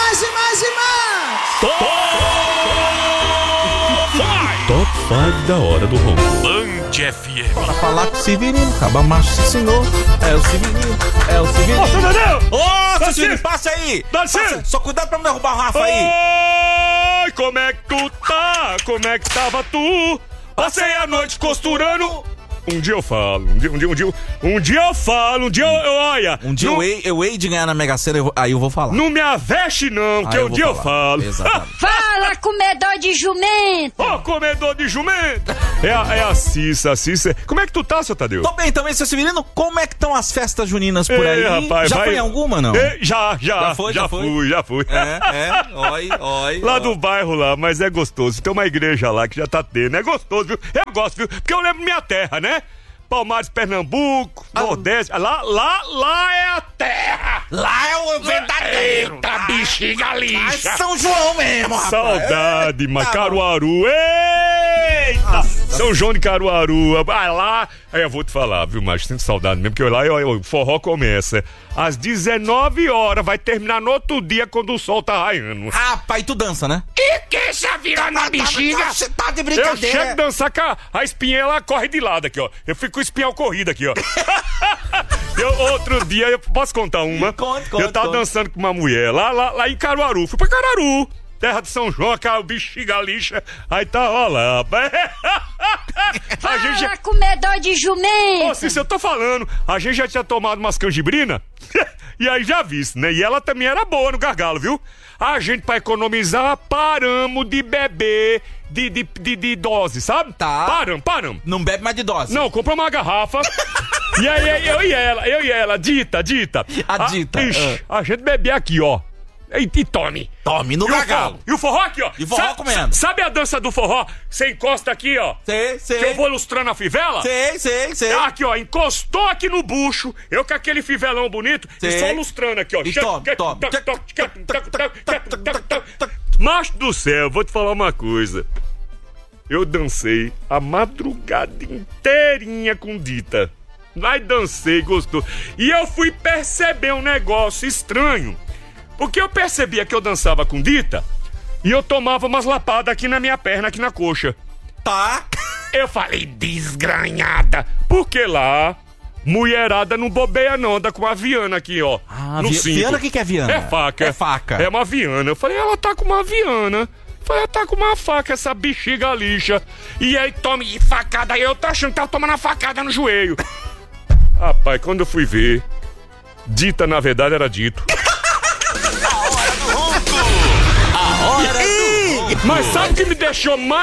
mais e mais e mais! Top 5 da hora do ronco. Band FM. Bora falar com o Severino, Caba Macho se ensinou. É o Severino, é o Severino. Ô, Cidadão! Ô, Severino, passa aí! Passa, só cuidado pra não derrubar o Rafa aí! Oi, como é que tu tá? Como é que tava tu? Passei a noite costurando. Um dia eu falo, um dia eu falo, olha. Um dia eu hei de ganhar na Mega Sena, aí eu vou falar. Não me aveste não, que um dia eu falo. Exatamente. Fala, comedor de jumento! Ô, comedor de jumento! É a Cissa. Como é que tu tá, seu Tadeu? Tô bem também, seu Severino. Como é que estão as festas juninas por aí? Rapaz, já foi em alguma, não? Já fui. Oi. Lá do bairro lá, mas é gostoso. Tem uma igreja lá que já tá tendo. É gostoso, viu? Eu gosto, viu? Porque eu lembro minha terra, né? Palmares, Pernambuco, Nordeste. Lá é a terra! Lá é o verdadeiro! Eita, bexiga lixa! É São João mesmo, rapaz! Saudade, mas Eita, Caruaru! Eita! Nossa. São João de Caruaru! Vai lá! Aí eu vou te falar, viu, mas sinto saudade mesmo, porque lá o forró começa às 19 horas, vai terminar no outro dia quando o sol tá raiando. Rapaz, tu dança, né? Que essa vira na bexiga? Você tá de Eu brincadeira! chego a dançar com a espinha, ela corre de lado aqui, ó. Eu fico com o espinhal corrido aqui, ó. Outro dia, eu posso contar uma? Conte, eu tava dançando com uma mulher lá em Caruaru. Fui pra Caruaru, terra de São João, aquela bexiga lixa. Aí tava lá. A gente já... Fala, comedor de jumento! Ô, Cícero, eu tô falando. A gente já tinha tomado umas canjibrina. E aí já visto, né? E ela também era boa no gargalo, viu? A gente, pra economizar, paramos de beber de dose, sabe? Tá. Paramos. Não bebe mais de dose. Não, comprou uma garrafa. E aí, eu e ela, dita. A dita. A gente bebia aqui, ó. E tome. Tome no gargalo. E o forró aqui, ó. E o forró comendo. Sabe a dança do forró? Você encosta aqui, ó. Sei. Que eu vou lustrando a fivela? Sei. Aqui, ó, encostou aqui no bucho, eu com aquele fivelão bonito, e só lustrando aqui, ó. E tome. Macho do céu, vou te falar uma coisa. Eu dancei a madrugada inteirinha com Dita. Mas dancei, gostou. E eu fui perceber um negócio estranho. Porque eu percebia que eu dançava com Dita e eu tomava umas lapadas aqui na minha perna, aqui na coxa. Tá. Eu falei, desgranhada. Porque lá, mulherada não bobeia não, anda com uma viana aqui, ó. No cinto. Viana, o que é viana? É faca. É faca. É uma viana. Eu falei, ela tá com uma viana. Eu falei, ela tá com uma faca, essa bexiga lixa. E aí, tome facada. Aí eu tô achando que tava tomando uma facada no joelho. Rapaz, quando eu fui ver, Dita, na verdade, era dito. A hora do ronco. Mas sabe o que me deixou mais